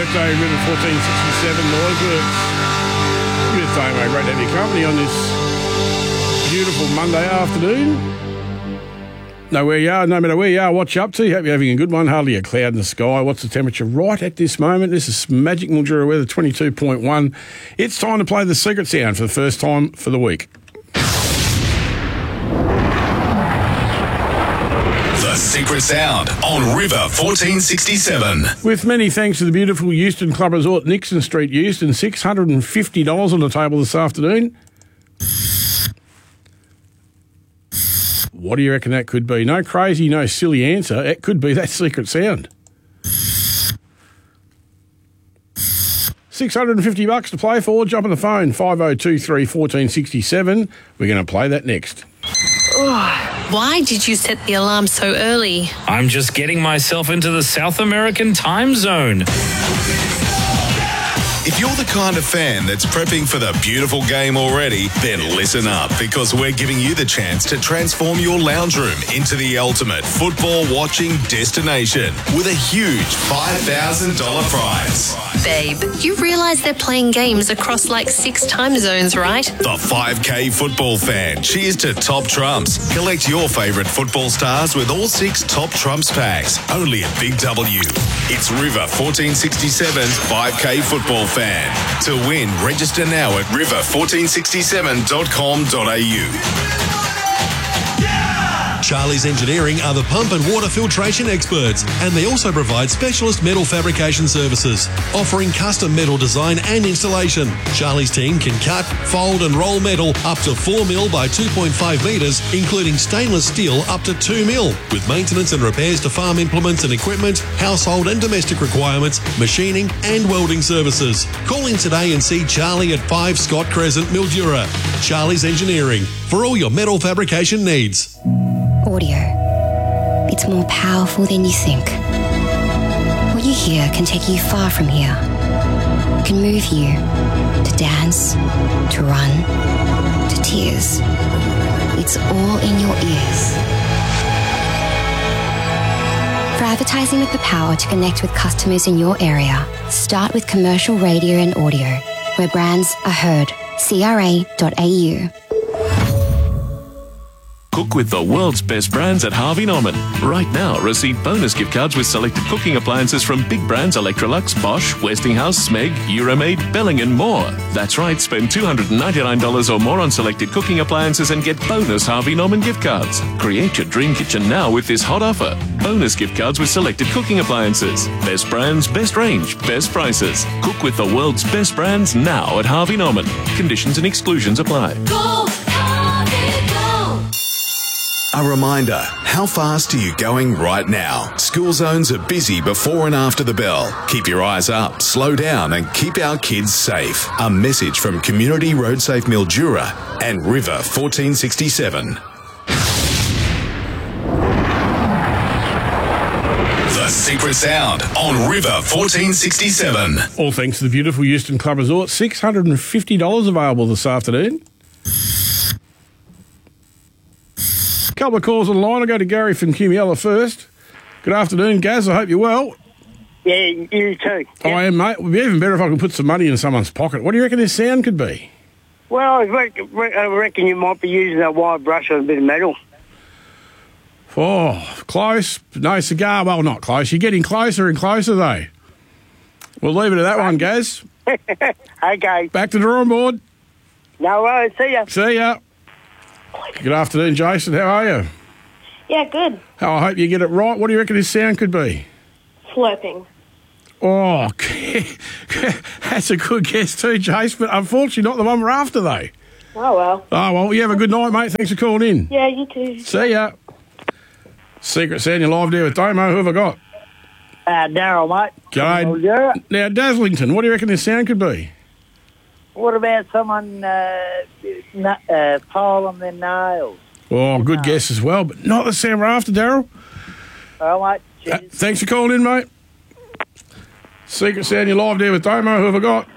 birthday, River 1467, boys. Good day, mate. Great to have your company on this beautiful Monday afternoon. No matter where you are, what you're up to. Hope you're having a good one. Hardly a cloud in the sky. What's the temperature right at this moment? This is Magic Mildura weather, 22.1. It's time to play the secret sound for the first time for the week. The secret sound on River 1467. With many thanks to the beautiful Euston Club Resort, Nixon Street, Euston, $650 on the table this afternoon. What do you reckon that could be? No crazy, no silly answer. It could be that secret sound. $650 to play for. Jump on the phone, 5023 1467. We're going to play that next. Why did you set the alarm so early? I'm just getting myself into the South American time zone. If you're the kind of fan that's prepping for the beautiful game already, then listen up, because we're giving you the chance to transform your lounge room into the ultimate football watching destination with a huge $5,000 prize. Babe, you realise they're playing games across like 6 time zones, right? The 5K football fan. Cheers to Top Trumps. Collect your favourite football stars with all 6 Top Trumps packs. Only at Big W. It's River 1467's 5K football fan. To win, register now at river1467.com.au. Charlie's Engineering are the pump and water filtration experts, and they also provide specialist metal fabrication services, offering custom metal design and installation. Charlie's team can cut, fold and roll metal up to 4 mil by 2.5 metres, including stainless steel up to 2 mil, with maintenance and repairs to farm implements and equipment, household and domestic requirements, machining and welding services. Call in today and see Charlie at 5 Scott Crescent, Mildura. Charlie's Engineering, for all your metal fabrication needs. Audio. It's more powerful than you think. What you hear can take you far from here. It can move you to dance, to run, to tears. It's all in your ears. For advertising with the power to connect with customers in your area, start with commercial radio and audio, where brands are heard. CRA.au. Cook with the world's best brands at Harvey Norman. Right now, receive bonus gift cards with selected cooking appliances from big brands Electrolux, Bosch, Westinghouse, Smeg, Euromaid, Belling and more. That's right, spend $299 or more on selected cooking appliances and get bonus Harvey Norman gift cards. Create your dream kitchen now with this hot offer. Bonus gift cards with selected cooking appliances. Best brands, best range, best prices. Cook with the world's best brands now at Harvey Norman. Conditions and exclusions apply. A reminder, how fast are you going right now? School zones are busy before and after the bell. Keep your eyes up, slow down and keep our kids safe. A message from Community Road Safe Mildura and River 1467. The secret sound on River 1467. All thanks to the beautiful Euston Club Resort, $650 available this afternoon. Couple of calls on the line. I'll go to Gary from Cumiella first. Good afternoon, Gaz. I hope you're well. Yeah, you too. I am, mate. It would be even better if I could put some money in someone's pocket. What do you reckon this sound could be? Well, I reckon you might be using a wire brush on a bit of metal. Oh, close. No cigar. Well, not close. You're getting closer and closer, though. We'll leave it at that one, Gaz. Okay. Back to the drawing board. No worries. See ya. See ya. Good afternoon, Jason. How are you? Yeah, good. I hope you get it right. What do you reckon this sound could be? Slurping. Oh, that's a good guess too, Jace, but unfortunately not the one we're after, though. Oh, well. Oh, well, you have a good night, mate. Thanks for calling in. Yeah, you too. See ya. Secret sound, you're live there with Damo. Who have I got? Daryl, mate. G'day. Now, Daslington, what do you reckon this sound could be? What about someone filing their nails? Oh, good guess as well, but not the sound we're after, Daryl. All right, cheers. Thanks for calling in, mate. Secret sound, you're live there with Damo. Who have I got?